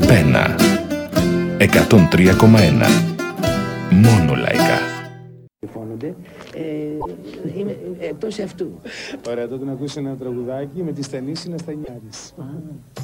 Πένα 103,1. Μόνο λαϊκά. Είμαι εκτός αυτού. Ωραία, τότε να ακούσει ένα τραγουδάκι με τη στενή συναστανιάρης.